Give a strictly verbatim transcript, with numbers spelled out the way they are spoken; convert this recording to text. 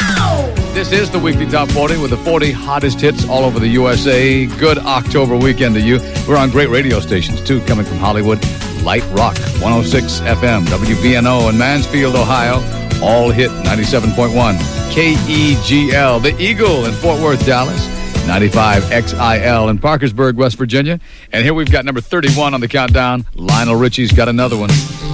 This is the Weekly Top forty with the forty hottest hits all over the U S A. Good October weekend to you. We're on great radio stations, too, coming from Hollywood. Light Rock, one oh six F M, W B N O in Mansfield, Ohio. All Hit, ninety-seven point one. K E G L, The Eagle in Fort Worth, Dallas. ninety-five X I L in Parkersburg, West Virginia. And here we've got number thirty-one on the countdown. Lionel Richie's got another one.